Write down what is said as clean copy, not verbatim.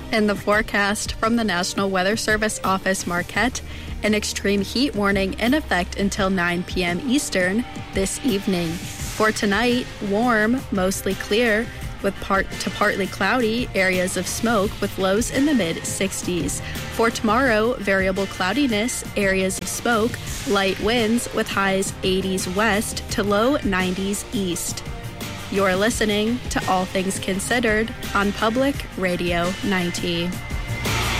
In the forecast from the National Weather Service Office Marquette, an extreme heat warning in effect until 9 p.m. Eastern this evening. For tonight, warm, mostly clear, with partly cloudy, areas of smoke with lows in the mid-60s. For tomorrow, variable cloudiness, areas of smoke, light winds with highs 80s west to low 90s east. You're listening to All Things Considered on Public Radio 90.